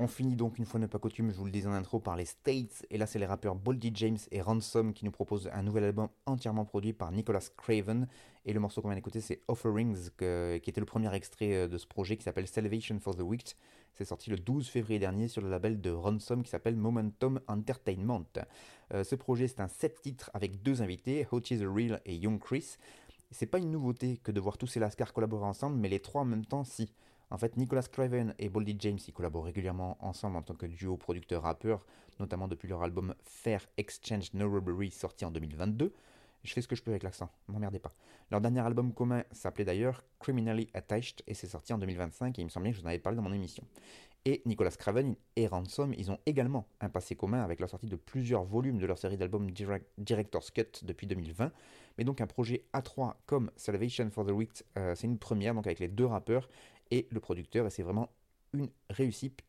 On finit donc une fois n'est pas coutume, je vous le disais en intro, par les States, et là c'est les rappeurs Boldy James et Ransom qui nous proposent un nouvel album entièrement produit par Nicholas Craven, et le morceau qu'on vient d'écouter c'est Offerings, qui était le premier extrait de ce projet qui s'appelle Salvation for the Wicked. C'est sorti le 12 février dernier sur le label de Ransom qui s'appelle Momentum Entertainment. Ce projet c'est un 7 titres avec 2 invités, Hottie the Real et Young Chris. C'est pas une nouveauté que de voir tous ces lascars collaborer ensemble, mais les trois en même temps si. En fait, Nicholas Craven et Boldy James ils collaborent régulièrement ensemble en tant que duo producteur-rappeur, notamment depuis leur album Fair Exchange No Robbery sorti en 2022. Je fais ce que je peux avec l'accent, m'emmerdez pas. Leur dernier album commun s'appelait d'ailleurs Criminally Attached et c'est sorti en 2025 et il me semblait que je vous en avais parlé dans mon émission. Et Nicholas Craven et Ransom, ils ont également un passé commun avec la sortie de plusieurs volumes de leur série d'albums Director's Cut depuis 2020. Mais donc un projet A3 comme Salvation for the Wicked, c'est une première, donc avec les 2 rappeurs et le producteur, et c'est vraiment une réussite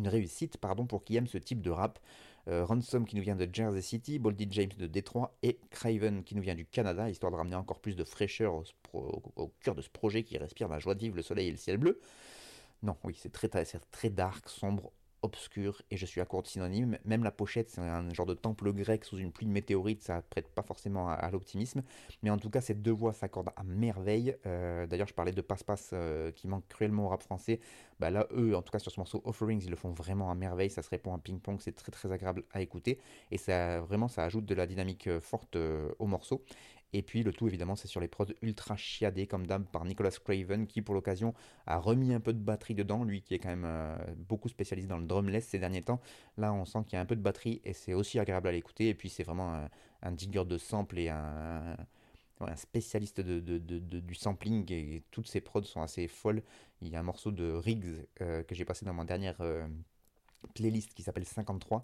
pour qui aime ce type de rap. Ransom qui nous vient de Jersey City, Boldy James de Détroit et Craven qui nous vient du Canada, histoire de ramener encore plus de fraîcheur au cœur de ce projet qui respire la joie de vivre, le soleil et le ciel bleu. Non, oui, c'est très dark, sombre, obscur, et je suis à court de synonymes. Même la pochette, c'est un genre de temple grec sous une pluie de météorites, ça prête pas forcément à l'optimisme. Mais en tout cas, ces 2 voix s'accordent à merveille. D'ailleurs, je parlais de Passe-Passe qui manque cruellement au rap français. Bah là, eux, en tout cas sur ce morceau Offerings, ils le font vraiment à merveille. Ça se répond à ping-pong, c'est très très agréable à écouter. Et ça ajoute de la dynamique forte au morceau. Et puis le tout évidemment c'est sur les prods ultra chiadés comme d'hab par Nicholas Craven qui pour l'occasion a remis un peu de batterie dedans, lui qui est quand même beaucoup spécialisé dans le drumless ces derniers temps. Là on sent qu'il y a un peu de batterie et c'est aussi agréable à l'écouter, et puis c'est vraiment un digger de sample et un spécialiste du sampling, et toutes ses prods sont assez folles. Il y a un morceau de Riggs que j'ai passé dans ma dernière playlist qui s'appelle 53,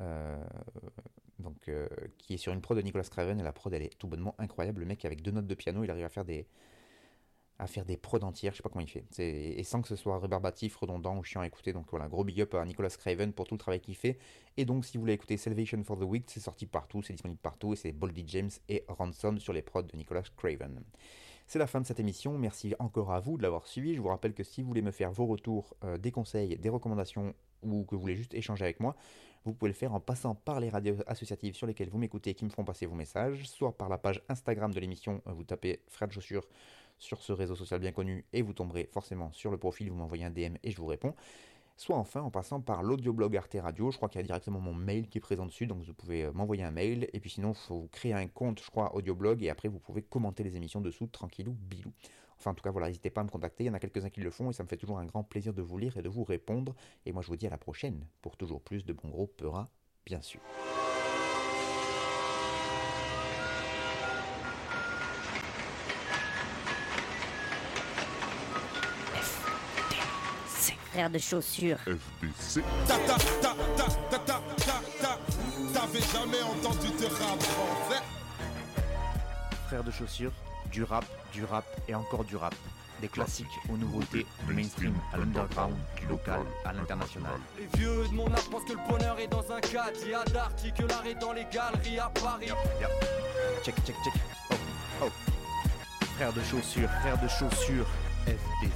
qui est sur une prod de Nicholas Craven, et la prod elle est tout bonnement incroyable. Le mec avec 2 notes de piano il arrive à faire des prods entières, je sais pas comment il fait, et sans que ce soit rébarbatif, redondant ou chiant à écouter. Donc voilà, gros big up à Nicholas Craven pour tout le travail qu'il fait. Et donc si vous voulez écouter Salvation for the Wicked, c'est sorti partout, c'est disponible partout, et c'est Boldy James et Ransom sur les prods de Nicholas Craven. C'est la fin de cette émission, merci encore à vous de l'avoir suivi. Je vous rappelle que si vous voulez me faire vos retours, des conseils, des recommandations, ou que vous voulez juste échanger avec moi, vous pouvez le faire en passant par les radios associatives sur lesquelles vous m'écoutez et qui me feront passer vos messages, soit par la page Instagram de l'émission, vous tapez Frère de Chaussures sur ce réseau social bien connu et vous tomberez forcément sur le profil, vous m'envoyez un DM et je vous réponds, soit enfin en passant par l'audioblog Arte Radio. Je crois qu'il y a directement mon mail qui est présent dessus, donc vous pouvez m'envoyer un mail, et puis sinon il faut vous créer un compte, je crois, audioblog, et après vous pouvez commenter les émissions dessous, tranquillou, bilou. Enfin en tout cas voilà, n'hésitez pas à me contacter, il y en a quelques-uns qui le font, et ça me fait toujours un grand plaisir de vous lire et de vous répondre, et moi je vous dis à la prochaine, pour toujours plus de bons gros peuras, bien sûr. Frère de chaussures. FDC. T'avais jamais entendu de rap français? Frère de chaussures, du rap et encore du rap. Des classiques aux nouveautés, du mainstream à l'underground, du local à l'international. Les vieux de mon âge pensent que le bonheur est dans un cadre. Il y a d'arty que l'art est dans les galeries à Paris. Check. Oh. Frère de chaussures, FDC.